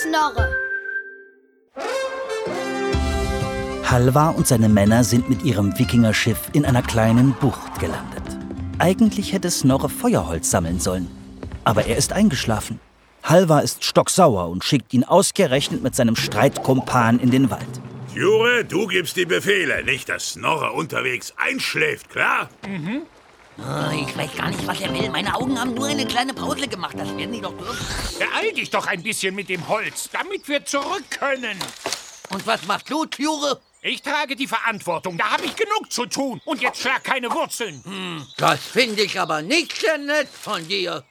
Snorre. Halvar und seine Männer sind mit ihrem Wikingerschiff in einer kleinen Bucht gelandet. Eigentlich hätte Snorre Feuerholz sammeln sollen, aber er ist eingeschlafen. Halvar ist stocksauer und schickt ihn ausgerechnet mit seinem Streitkumpan in den Wald. Tjure, du gibst die Befehle, nicht dass Snorre unterwegs einschläft, klar? Mhm. Oh, ich weiß gar nicht, was er will. Meine Augen haben nur eine kleine Pause gemacht. Das werden die doch dürfen. Beeil dich doch ein bisschen mit dem Holz, damit wir zurück können. Und was machst du, Tjure? Ich trage die Verantwortung. Da habe ich genug zu tun. Und jetzt schlag keine Wurzeln. Das finde ich aber nicht sehr nett von dir.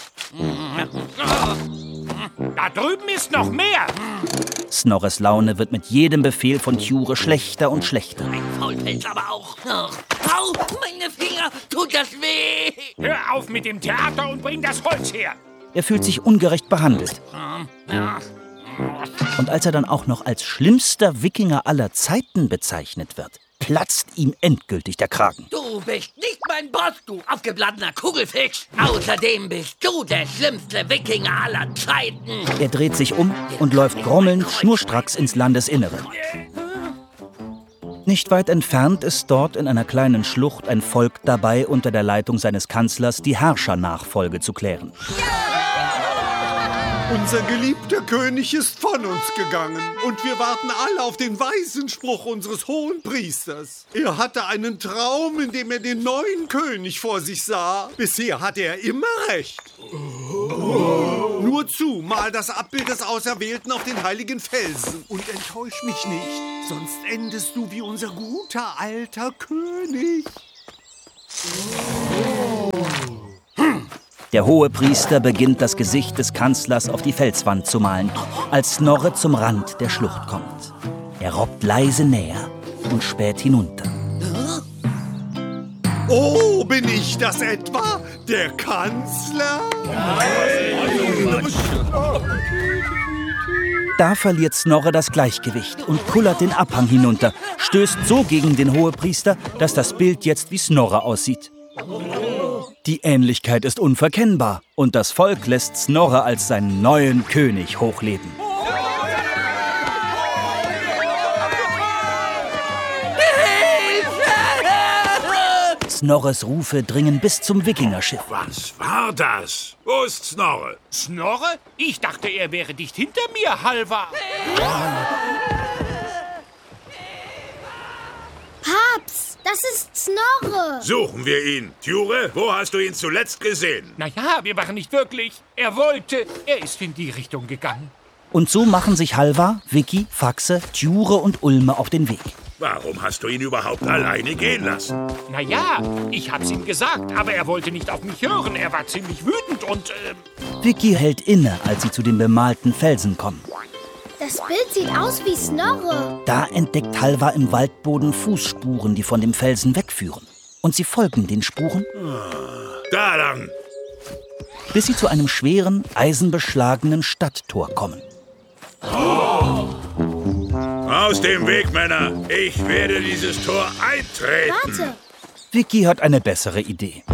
Da drüben ist noch mehr. Snorres Laune wird mit jedem Befehl von Tjure schlechter und schlechter. Ein Faulpelz aber auch. Au, meine Finger, tut das weh. Hör auf mit dem Theater und bring das Holz her. Er fühlt sich ungerecht behandelt. Und als er dann auch noch als schlimmster Wikinger aller Zeiten bezeichnet wird, platzt ihm endgültig der Kragen. Du bist nicht mein Boss, du aufgeblasener Kugelfisch. Außerdem bist du der schlimmste Wikinger aller Zeiten. Er dreht sich um und läuft grommelnd schnurstracks ins Landesinnere. Nicht weit entfernt ist dort in einer kleinen Schlucht ein Volk dabei, unter der Leitung seines Kanzlers die Herrschernachfolge zu klären. Unser geliebter König ist von uns gegangen und wir warten alle auf den weisen Spruch unseres Hohenpriesters. Er hatte einen Traum, in dem er den neuen König vor sich sah. Bisher hatte er immer recht. Nur zu, mal das Abbild des Auserwählten auf den heiligen Felsen und enttäusch mich nicht, sonst endest du wie unser guter alter König. Der Hohepriester beginnt, das Gesicht des Kanzlers auf die Felswand zu malen, als Snorre zum Rand der Schlucht kommt. Er robbt leise näher und späht hinunter. Oh, bin ich das etwa? Der Kanzler? Da verliert Snorre das Gleichgewicht und kullert den Abhang hinunter, stößt so gegen den Hohepriester, dass das Bild jetzt wie Snorre aussieht. Die Ähnlichkeit ist unverkennbar und das Volk lässt Snorre als seinen neuen König hochleben. Snorres Rufe dringen bis zum Wikingerschiff. Was war das? Wo ist Snorre? Snorre? Ich dachte, er wäre dicht hinter mir, Halvar. Papst, das ist Snorre. Suchen wir ihn. Tjure, wo hast du ihn zuletzt gesehen? Naja, wir waren nicht wirklich. Er wollte. Er ist in die Richtung gegangen. Und so machen sich Halvar, Wiki, Faxe, Tjure und Ulme auf den Weg. Warum hast du ihn überhaupt alleine gehen lassen? Naja, ich hab's ihm gesagt, aber er wollte nicht auf mich hören. Er war ziemlich wütend und, Wiki hält inne, als sie zu den bemalten Felsen kommen. Das Bild sieht aus wie Snorre. Da entdeckt Halvar im Waldboden Fußspuren, die von dem Felsen wegführen. Und sie folgen den Spuren, Da lang. bis sie zu einem schweren, eisenbeschlagenen Stadttor kommen. Aus dem Weg, Männer. Ich werde dieses Tor eintreten. Warte, Wiki hat eine bessere Idee.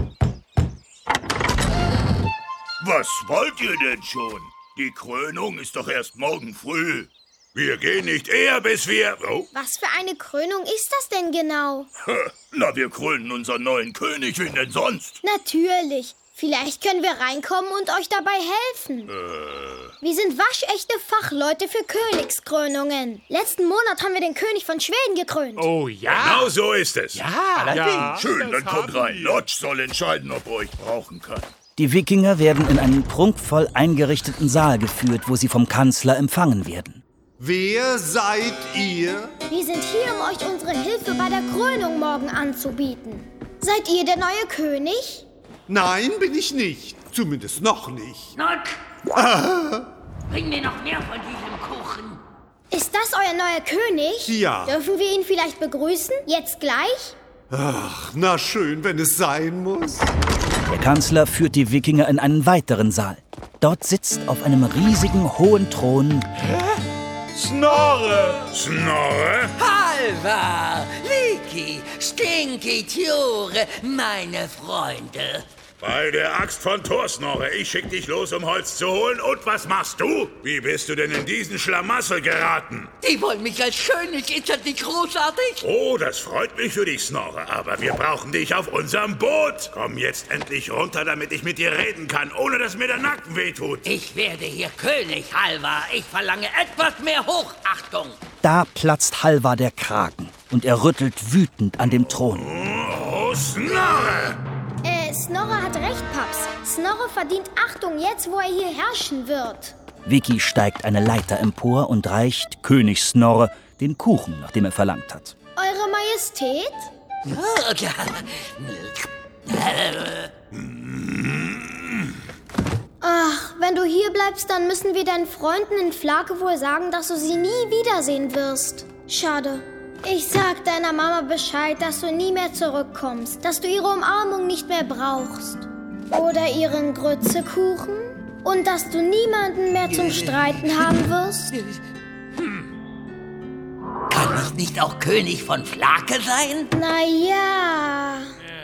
Was wollt ihr denn schon? Die Krönung ist doch erst morgen früh. Wir gehen nicht eher, bis wir... Oh. was für eine Krönung ist das denn genau? Na, wir krönen unseren neuen König. Wen denn sonst? Natürlich. Vielleicht können wir reinkommen und euch dabei helfen. Wir sind waschechte Fachleute für Königskrönungen. Letzten Monat haben wir den König von Schweden gekrönt. oh ja. Genau so ist es. Ja. Schön, dann kommt rein. Lodge soll entscheiden, ob er euch brauchen kann. Die Wikinger werden in einen prunkvoll eingerichteten Saal geführt, wo sie vom Kanzler empfangen werden. Wer seid ihr? Wir sind hier, um euch unsere Hilfe bei der Krönung morgen anzubieten. Seid ihr der neue König? Nein, bin ich nicht. Zumindest noch nicht. Not! Bring mir noch mehr von diesem Kuchen. Ist das euer neuer König? Ja. Dürfen wir ihn vielleicht begrüßen? Jetzt gleich? Ach, na schön, wenn es sein muss. Der Kanzler führt die Wikinger in einen weiteren Saal. Dort sitzt auf einem riesigen, hohen Thron Snorre! Halvar, Wiki, Stinky, Tjure, meine Freunde. Bei der Axt von Thor, Snorre. Ich schick dich los, um Holz zu holen. Und was machst du? Wie bist du denn in diesen Schlamassel geraten? Die wollen mich als König. Ist das nicht großartig? Oh, das freut mich für dich, Snorre. Aber wir brauchen dich auf unserem Boot. Komm jetzt endlich runter, damit ich mit dir reden kann, ohne dass mir der Nacken wehtut. Ich werde hier König, Halvar. Ich verlange etwas mehr Hochachtung. Da platzt Halvar der Kragen und er rüttelt wütend an dem Thron. Oh, Snorre! Snorre hat recht, Paps. Snorre verdient Achtung jetzt, wo er hier herrschen wird. Vicky steigt eine Leiter empor und reicht König Snorre den Kuchen, nach dem er verlangt hat. Eure Majestät? Ach, wenn du hier bleibst, dann müssen wir deinen Freunden in Flake wohl sagen, dass du sie nie wiedersehen wirst. Schade. Ich sag deiner Mama Bescheid, dass du nie mehr zurückkommst, dass du ihre Umarmung nicht mehr brauchst. Oder ihren Grützekuchen. Und dass du niemanden mehr zum Streiten haben wirst. Kann ich nicht auch König von Flake sein? Naja.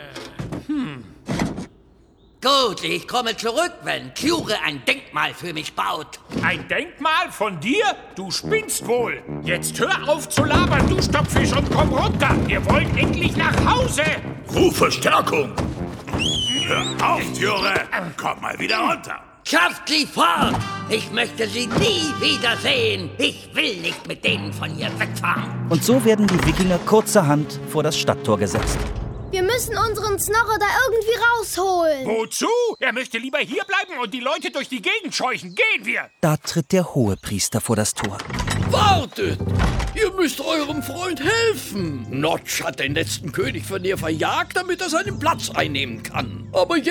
Gut, ich komme zurück, wenn Kjure ein Denkmal für mich baut. Ein Denkmal von dir? Du spinnst wohl. Jetzt hör auf zu labern, du Stockfisch, und komm runter. Wir wollen endlich nach Hause. Ruf Verstärkung! Hör auf, Tjure! Komm mal wieder runter! Schafft sie fort! Ich möchte sie nie wiedersehen. Ich will nicht mit denen von hier wegfahren. Und so werden die Wikinger kurzerhand vor das Stadttor gesetzt. Wir müssen unseren Snorre da irgendwie rausholen. Wozu? Er möchte lieber hierbleiben und die Leute durch die Gegend scheuchen. Gehen wir! Da tritt der Hohepriester vor das Tor. Wartet! Ihr müsst eurem Freund helfen. Notch hat den letzten König von ihr verjagt, damit er seinen Platz einnehmen kann. Aber